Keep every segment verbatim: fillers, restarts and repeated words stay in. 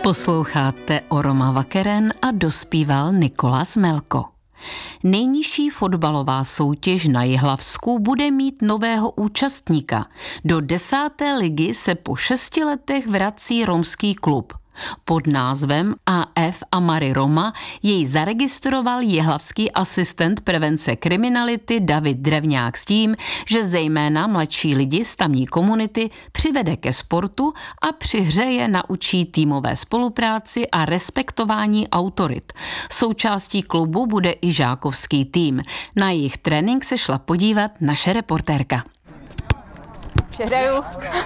Posloucháte Oroma Vakeren a dospíval Nikolas Melko. Nejnižší fotbalová soutěž na Jihlavsku bude mít nového účastníka. Do desáté ligy se po šesti letech vrací romský klub. Pod názvem A F Amary Roma jej zaregistroval jihlavský asistent prevence kriminality David Drevňák s tím, že zejména mladší lidi z tamní komunity přivede ke sportu a při hře je naučí týmové spolupráci a respektování autorit. Součástí klubu bude i žákovský tým. Na jejich trénink se šla podívat naše reportérka. Přehraju.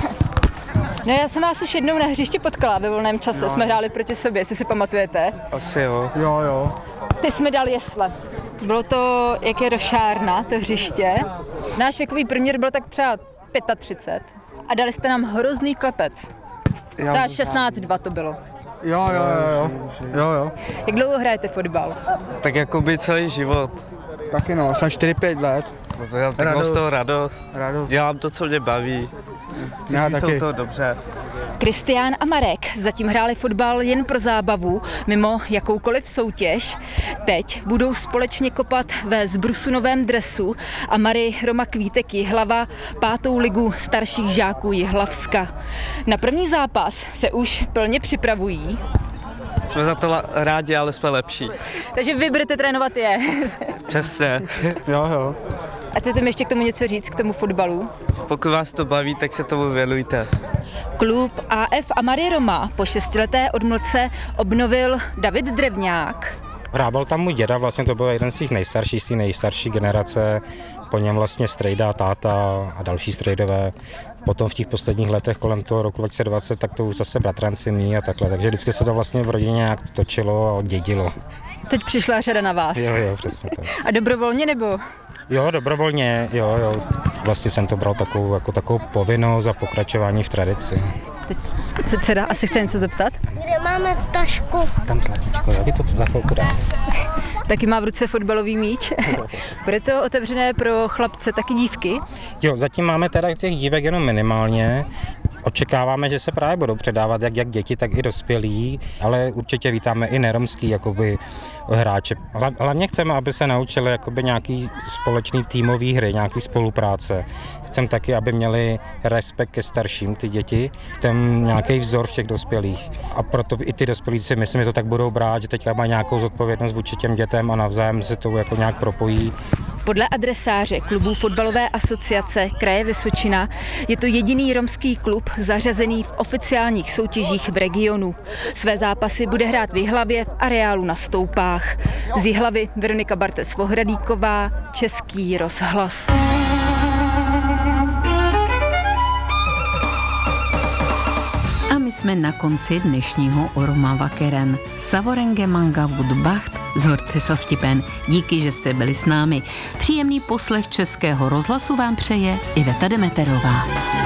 No já jsem vás už jednou na hřišti potkala ve volném čase, no. Jsme hráli proti sobě, jestli si pamatujete. Asi jo. Jo, jo. Ty jsme dali jesle. Bylo to, jak je rošárna, to hřiště. Náš věkový průměr byl tak třeba třicet pět. A dali jste nám hrozný klepec. Třeba šestnáct dva to bylo. Jo, jo, jo, jo. jo, jo. Jak dlouho hrajete fotbal? Tak jako by celý život. Taky no, jsem čtyři pět let. To já tak mám z toho radost. radost. Dělám to, co mě baví. Cítím se to dobře. Kristián a Marek zatím hráli fotbal jen pro zábavu, mimo jakoukoliv soutěž. Teď budou společně kopat ve zbrusunovém dresu a Mary Roma Kvítek Jihlava pátou ligu starších žáků Jihlavska. Na první zápas se už plně připravují. Jsme za to rádi, ale jsme lepší. Takže vy budete trénovat je. Přesně. Jo, jo. A chcete mi ještě k tomu něco říct, k tomu fotbalu? Pokud vás to baví, tak se tomu věnujte. Klub A F Amary Roma po šestileté odmlce obnovil David Drevňák. Hrával tam můj děda, vlastně to byl jeden z těch nejstarších, z té nejstarší generace, po něm vlastně strejda, táta a další strejdové. Potom v těch posledních letech kolem toho roku dva tisíce dvacet, tak to už zase bratranci mý a takhle, takže vždycky se to vlastně v rodině nějak točilo a oddědilo. Teď přišla řada na vás. Jo, jo, přesně tak. A dobrovolně nebo? Jo, dobrovolně, jo, jo. Vlastně jsem to bral takovou, jako takovou povinnost a pokračování v tradici. Teď se dcera asi chce něco zeptat? Kde máme tašku? Tam tlačíčko, já ti to za chvilku dám. Taky má v ruce fotbalový míč. Bude to otevřené pro chlapce, taky dívky? Jo, zatím máme teda těch dívek jenom minimálně. Očekáváme, že se právě budou předávat jak, jak děti, tak i dospělí, ale určitě vítáme i neromský jakoby hráče. Hlavně chceme, aby se naučili jakoby nějaký společný týmový hry, nějaký spolupráce. Chceme taky, aby měli respekt ke starším ty děti, ten nějaký vzor v těch dospělých. A proto i ty dospělí si myslím, že to tak budou brát, že teďka mají nějakou zodpovědnost vůči těm dětem a navzájem se to jako nějak propojí. Podle adresáře klubu fotbalové asociace kraje Vysočina je to jediný romský klub zařazený v oficiálních soutěžích v regionu. Své zápasy bude hrát v Jihlavě v areálu na Stoupách. Z Jihlavy Veronika Bartes-Vohradíková, Český rozhlas. A my jsme na konci dnešního Oroma Vakeren. Savorenge manga Woodbacht z Hortesa Stipen. Díky, že jste byli s námi. Příjemný poslech Českého rozhlasu vám přeje Iveta Demeterová.